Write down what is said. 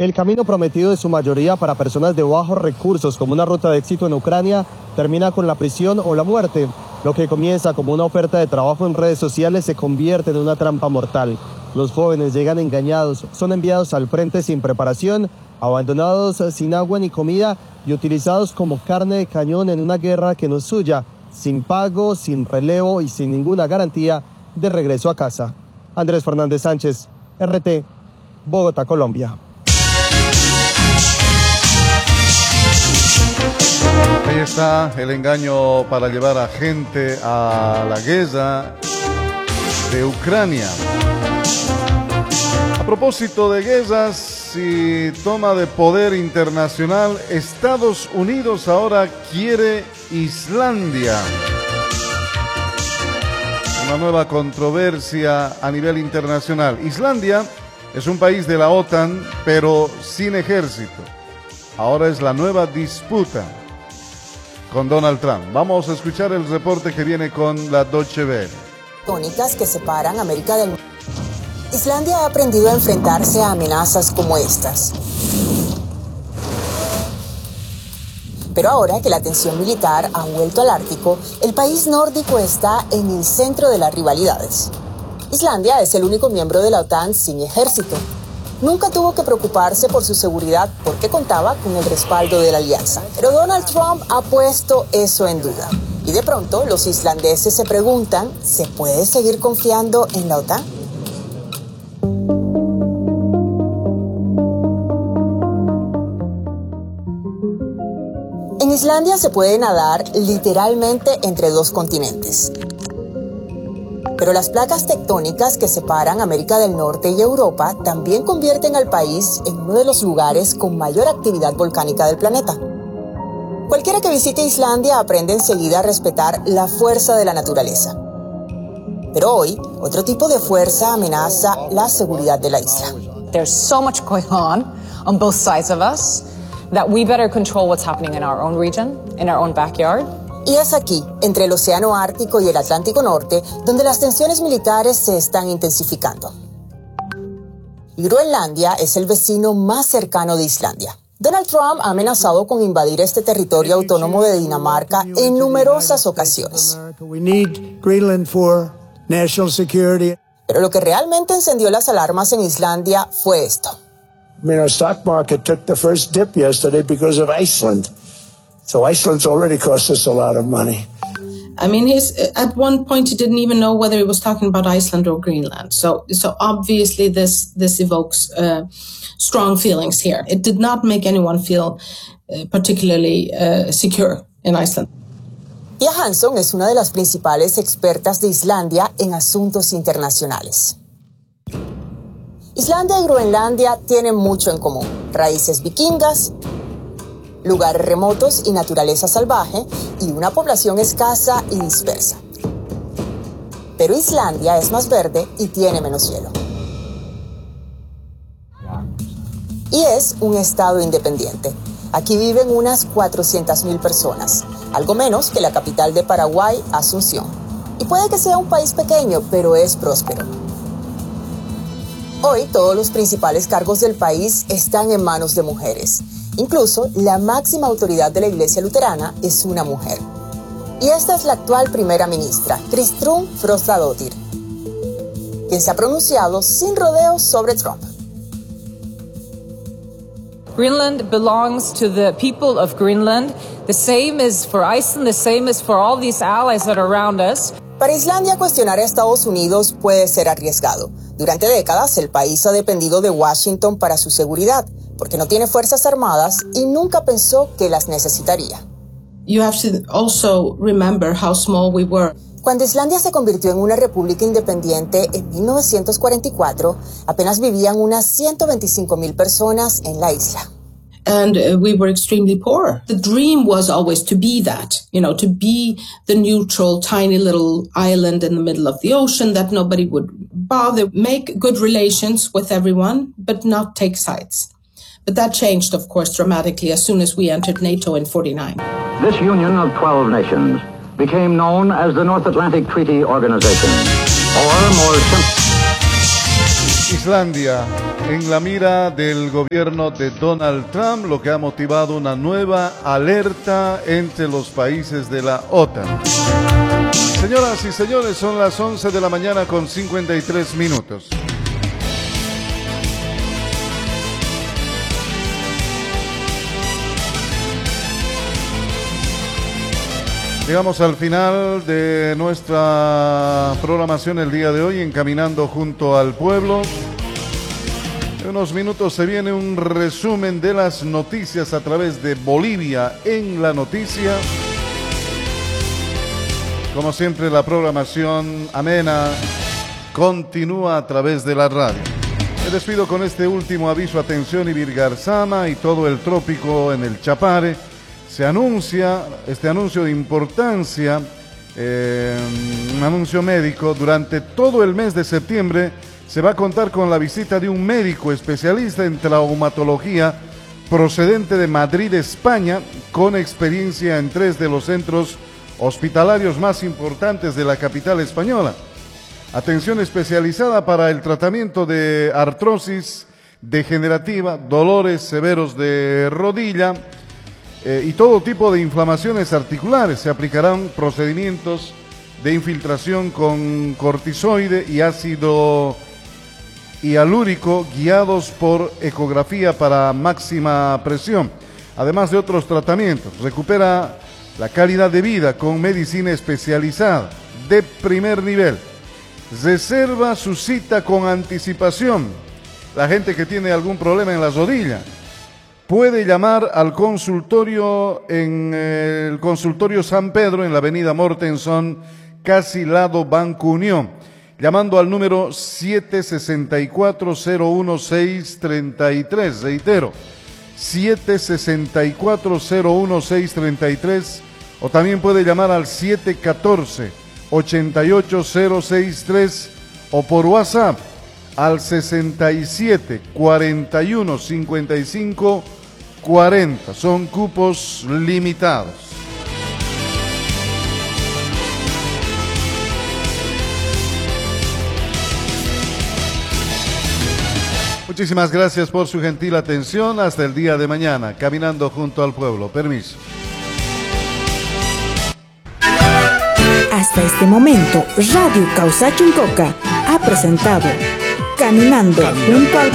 El camino prometido en su mayoría para personas de bajos recursos como una ruta de éxito en Ucrania termina con la prisión o la muerte. Lo que comienza como una oferta de trabajo en redes sociales se convierte en una trampa mortal. Los jóvenes llegan engañados, son enviados al frente sin preparación, abandonados sin agua ni comida y utilizados como carne de cañón en una guerra que no es suya, sin pago, sin relevo y sin ninguna garantía de regreso a casa. Andrés Fernández Sánchez, RT, Bogotá, Colombia. Ahí está el engaño para llevar a gente a la guerra de Ucrania. A propósito de guerras y toma de poder internacional, Estados Unidos ahora quiere Islandia. Una nueva controversia a nivel internacional. Islandia es un país de la OTAN, pero sin ejército. Ahora es la nueva disputa con Donald Trump. Vamos a escuchar el reporte que viene con la Deutsche Welle. Tónicas que separan América del Norte. Islandia ha aprendido a enfrentarse a amenazas como estas. Pero ahora que la tensión militar ha vuelto al Ártico, el país nórdico está en el centro de las rivalidades. Islandia es el único miembro de la OTAN sin ejército. Nunca tuvo que preocuparse por su seguridad porque contaba con el respaldo de la alianza. Pero Donald Trump ha puesto eso en duda. Y de pronto los islandeses se preguntan, ¿se puede seguir confiando en la OTAN? En Islandia se puede nadar literalmente entre dos continentes. Pero las placas tectónicas que separan América del Norte y Europa también convierten al país en uno de los lugares con mayor actividad volcánica del planeta. Cualquiera que visite Islandia aprende enseguida a respetar la fuerza de la naturaleza. Pero hoy, otro tipo de fuerza amenaza la seguridad de la isla. There's so much going on both sides of us, that we better control what's happening in our own region, in our own backyard. Y es aquí, entre el Océano Ártico y el Atlántico Norte, donde las tensiones militares se están intensificando. Groenlandia es el vecino más cercano de Islandia. Donald Trump ha amenazado con invadir este territorio autónomo de Dinamarca en numerosas ocasiones. Pero lo que realmente encendió las alarmas en Islandia fue esto. Our stock market took the first dip yesterday because of Iceland. So Iceland's already cost us a lot of money. I mean, at one point he didn't even know whether he was talking about Iceland or Greenland. So obviously this evokes strong feelings here. It did not make anyone feel particularly secure in Iceland. Pia Hansson es una de las principales expertas de Islandia en asuntos internacionales. Islandia y Groenlandia tienen mucho en común: raíces vikingas, lugares remotos y naturaleza salvaje, y una población escasa y dispersa. Pero Islandia es más verde y tiene menos hielo. Y es un estado independiente. Aquí viven unas 400,000 personas, algo menos que la capital de Paraguay, Asunción. Y puede que sea un país pequeño, pero es próspero. Hoy todos los principales cargos del país están en manos de mujeres. Incluso la máxima autoridad de la Iglesia luterana es una mujer. Y esta es la actual primera ministra, Kristrún Frostadóttir, quien se ha pronunciado sin rodeos sobre Trump. Greenland belongs to the people of Greenland. The same is for Iceland, the same is for all these allies that are around us. Para Islandia, cuestionar a Estados Unidos puede ser arriesgado. Durante décadas, el país ha dependido de Washington para su seguridad, porque no tiene fuerzas armadas y nunca pensó que las necesitaría. You have to also remember how small we were. Cuando Islandia se convirtió en una república independiente en 1944, apenas vivían unas 125,000 personas en la isla. And we were extremely poor. The dream was always to be that, to be the neutral, tiny little island in the middle of the ocean that nobody would bother, make good relations with everyone, but not take sides. But that changed, of course, dramatically as soon as we entered NATO in 1949. This union of 12 nations became known as the North Atlantic Treaty Organization, or more simply. Islandia en la mira del gobierno de Donald Trump, lo que ha motivado una nueva alerta entre los países de la OTAN. Señoras y señores, son las 11 de la mañana con 53 minutos. Llegamos al final de nuestra programación el día de hoy, encaminando junto al pueblo. En unos minutos se viene un resumen de las noticias a través de Bolivia en la noticia. Como siempre, la programación amena continúa a través de la radio. Me despido con este último aviso. Atención, Ibirgarzama y todo el trópico en el Chapare. Se anuncia este anuncio de importancia, un anuncio médico. Durante todo el mes de septiembre se va a contar con la visita de un médico especialista en traumatología procedente de Madrid, España, con experiencia en 3 de los centros hospitalarios más importantes de la capital española. Atención especializada para el tratamiento de artrosis degenerativa, dolores severos de rodilla, y todo tipo de inflamaciones articulares. Se aplicarán procedimientos de infiltración con cortisoide y ácido hialúrico guiados por ecografía para máxima presión, además de otros tratamientos. Recupera la calidad de vida con medicina especializada de primer nivel. Reserva su cita con anticipación. La gente que tiene algún problema en la rodilla puede llamar al consultorio en el consultorio San Pedro en la avenida Mortenson, casi lado Banco Unión, llamando al número 764-01633, reitero, 764-01633, o también puede llamar al 714-88063 o por WhatsApp al 67 41 55 40. Son cupos limitados. Muchísimas gracias por su gentil atención. Hasta el día de mañana, caminando junto al pueblo. Permiso. Hasta este momento, Radio Causa Chincoca ha presentado Caminando junto al